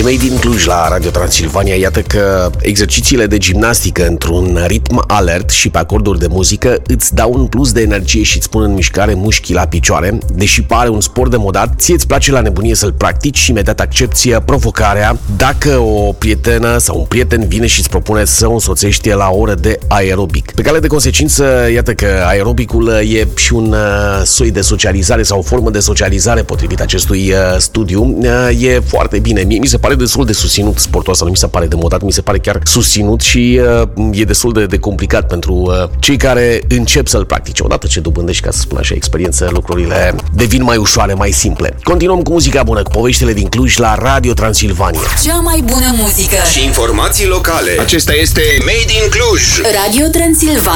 Made in Cluj la Radio Transilvania. Iată că exercițiile de gimnastică într-un ritm alert și pe acorduri de muzică îți dau un plus de energie și îți pun în mișcare mușchii la picioare. Deși pare un sport demodat, ție îți place la nebunie să-l practici și imediat accepți provocarea dacă o prietenă sau un prieten vine și îți propune să o însoțești la o oră de aerobic. Pe cale de consecință, iată că aerobicul e și un soi de socializare sau o formă de socializare potrivit acestui studiu. E foarte bine. Mie mi se pare destul de susținut sportul ăsta, nu mi se pare demodat, mi se pare chiar susținut și e destul de complicat pentru cei care încep să-l practice. Odată ce dobândești, ca să spun așa, experiență, lucrurile devin mai ușoare, mai simple. Continuăm cu muzica bună, cu poveștile din Cluj la Radio Transilvania. Cea mai bună muzică și informații locale. Acesta este Made in Cluj. Radio Transilvania.